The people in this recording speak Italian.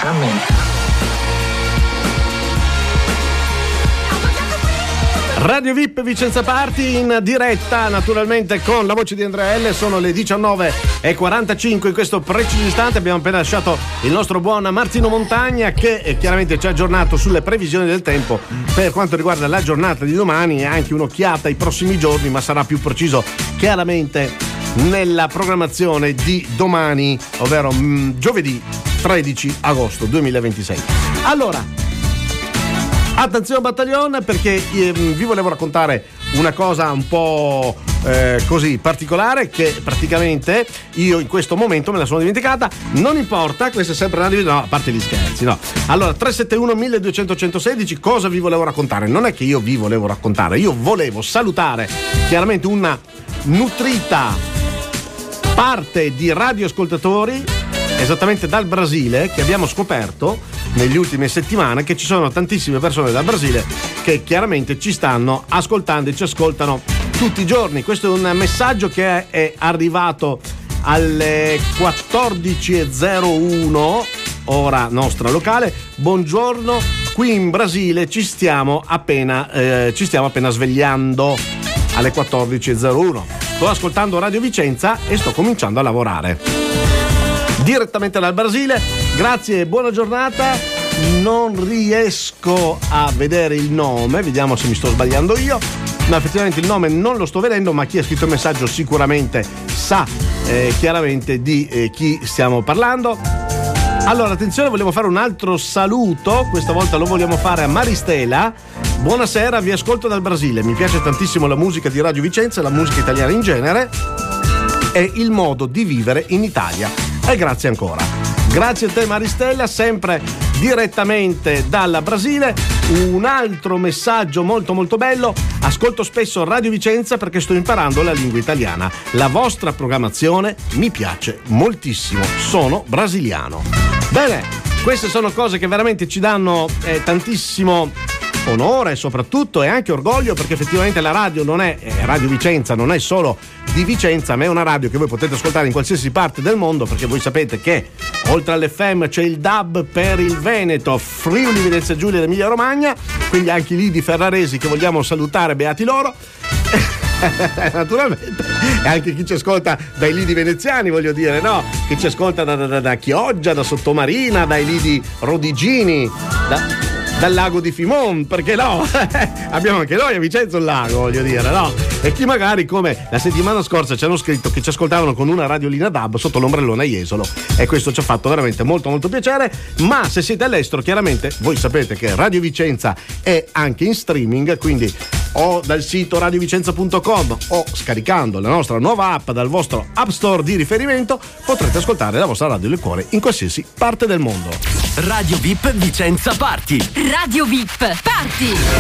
frammenta. Radio VIP Vicenza Party in diretta naturalmente con la voce di Andrea L. Sono le 19:45 in questo preciso istante. Abbiamo appena lasciato il nostro buon Martino Montagna che chiaramente ci ha aggiornato sulle previsioni del tempo per quanto riguarda la giornata di domani e anche un'occhiata ai prossimi giorni, ma sarà più preciso chiaramente nella programmazione di domani, ovvero giovedì 13 agosto 2026. Allora, attenzione battaglione, perché vi volevo raccontare una cosa un po' così particolare che praticamente io in questo momento me la sono dimenticata. Non importa, questo è sempre una no, a parte gli scherzi, no. Allora 371 1200 116, cosa vi volevo raccontare? Non è che io vi volevo raccontare, io volevo salutare chiaramente una nutrita parte di radioascoltatori esattamente dal Brasile, che abbiamo scoperto negli ultime settimane che ci sono tantissime persone dal Brasile che chiaramente ci stanno ascoltando e ci ascoltano tutti i giorni. Questo è un messaggio che è arrivato alle 14:01 ora nostra locale. Buongiorno, qui in Brasile ci stiamo appena svegliando alle 14:01. Sto ascoltando Radio Vicenza e sto cominciando a lavorare direttamente dal Brasile. Grazie e buona giornata. Non riesco a vedere il nome, vediamo se mi sto sbagliando io, ma effettivamente il nome non lo sto vedendo, ma chi ha scritto il messaggio sicuramente sa chiaramente di chi stiamo parlando. Allora attenzione, volevo fare un altro saluto, questa volta lo vogliamo fare a Maristela. Buonasera, vi ascolto dal Brasile, mi piace tantissimo la musica di Radio Vicenza, la musica italiana in genere e il modo di vivere in Italia. E grazie ancora. Grazie a te Maristella, sempre direttamente dalla Brasile. Un altro messaggio molto molto bello: ascolto spesso Radio Vicenza perché sto imparando la lingua italiana. La vostra programmazione mi piace moltissimo, sono brasiliano. Bene, queste sono cose che veramente ci danno tantissimo onore soprattutto e anche orgoglio, perché effettivamente la radio non è Radio Vicenza, non è solo di Vicenza, ma è una radio che voi potete ascoltare in qualsiasi parte del mondo, perché voi sapete che oltre all'FM c'è il DAB per il Veneto, Friuli, Venezia Giulia ed Emilia Romagna, quindi anche lì di Ferraresi che vogliamo salutare, beati loro. Naturalmente, e anche chi ci ascolta dai lidi veneziani, voglio dire, no? Che ci ascolta da Chioggia, da Sottomarina, dai lidi Rodigini, dal lago di Fimon, perché no? Abbiamo anche noi a Vicenza un lago, voglio dire, no? E chi magari, come la settimana scorsa ci hanno scritto che ci ascoltavano con una radiolina DAB sotto l'ombrellone a Jesolo, e questo ci ha fatto veramente molto molto piacere. Ma se siete all'estero, chiaramente voi sapete che Radio Vicenza è anche in streaming, quindi o dal sito radiovicenza.com o scaricando la nostra nuova app dal vostro App Store di riferimento potrete ascoltare la vostra radio del cuore in qualsiasi parte del mondo. Radio VIP Vicenza Party. Radio VIP Party.